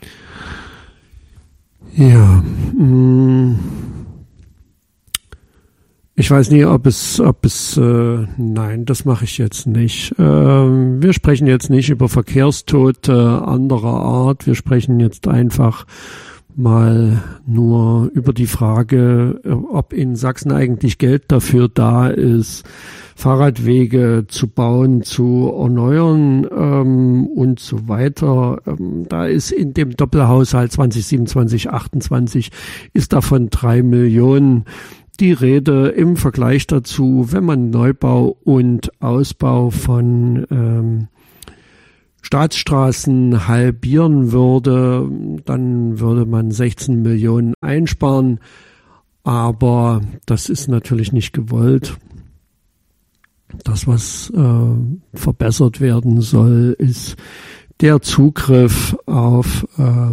Ja, ich weiß nie, nein, das mache ich jetzt nicht. Wir sprechen jetzt nicht über Verkehrstote anderer Art. Wir sprechen jetzt einfach mal nur über die Frage, ob in Sachsen eigentlich Geld dafür da ist, Fahrradwege zu bauen, zu erneuern und so weiter. Da ist in dem Doppelhaushalt 2027, 28 ist davon 3 Millionen die Rede. Im Vergleich dazu, wenn man Neubau und Ausbau von Staatsstraßen halbieren würde, dann würde man 16 Millionen einsparen. Aber das ist natürlich nicht gewollt. Das, was verbessert werden soll, ist der Zugriff auf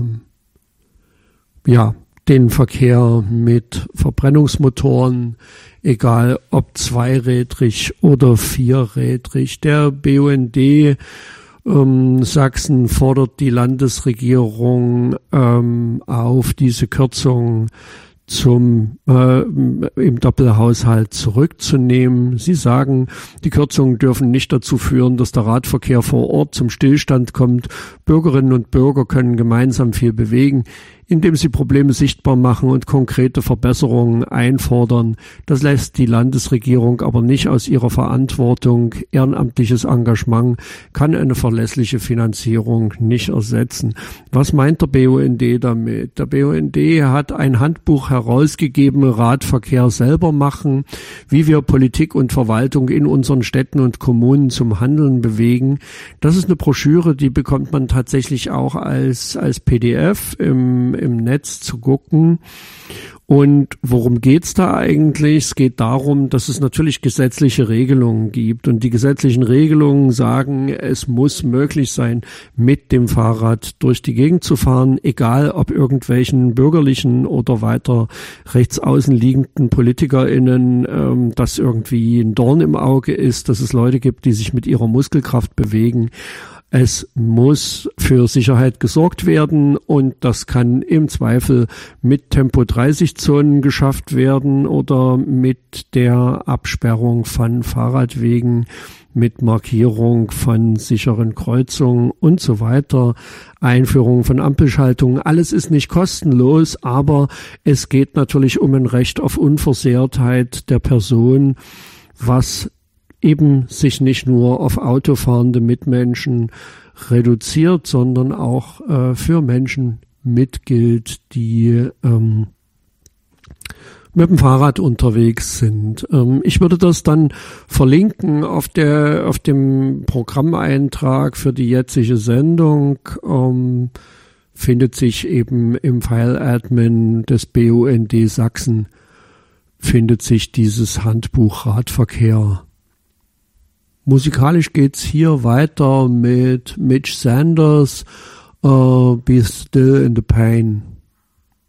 den Verkehr mit Verbrennungsmotoren, egal ob zweirädrig oder vierrädrig. Der BUND Sachsen fordert die Landesregierung auf, diese Kürzung im Doppelhaushalt zurückzunehmen. Sie sagen, die Kürzungen dürfen nicht dazu führen, dass der Radverkehr vor Ort zum Stillstand kommt. Bürgerinnen und Bürger können gemeinsam viel bewegen, indem sie Probleme sichtbar machen und konkrete Verbesserungen einfordern. Das lässt die Landesregierung aber nicht aus ihrer Verantwortung. Ehrenamtliches Engagement kann eine verlässliche Finanzierung nicht ersetzen. Was meint der BUND damit? Der BUND hat ein Handbuch herausgegeben, Radverkehr selber machen, wie wir Politik und Verwaltung in unseren Städten und Kommunen zum Handeln bewegen. Das ist eine Broschüre, die bekommt man tatsächlich auch als PDF im Netz zu gucken. Und worum geht's da eigentlich? Es geht darum, dass es natürlich gesetzliche Regelungen gibt. Und die gesetzlichen Regelungen sagen, es muss möglich sein, mit dem Fahrrad durch die Gegend zu fahren, egal ob irgendwelchen bürgerlichen oder weiter rechts außen liegenden PolitikerInnen das irgendwie ein Dorn im Auge ist, dass es Leute gibt, die sich mit ihrer Muskelkraft bewegen. Es muss für Sicherheit gesorgt werden und das kann im Zweifel mit Tempo-30-Zonen geschafft werden oder mit der Absperrung von Fahrradwegen, mit Markierung von sicheren Kreuzungen und so weiter, Einführung von Ampelschaltungen. Alles ist nicht kostenlos, aber es geht natürlich um ein Recht auf Unversehrtheit der Person, was eben sich nicht nur auf autofahrende Mitmenschen reduziert, sondern auch für Menschen mitgilt, die mit dem Fahrrad unterwegs sind. Ich würde das dann verlinken auf dem Programmeintrag für die jetzige Sendung. Findet sich eben im File-Admin des BUND Sachsen, findet sich dieses Handbuch Radverkehr. Musikalisch geht's hier weiter mit Mitch Sanders, Be Still in the Pain.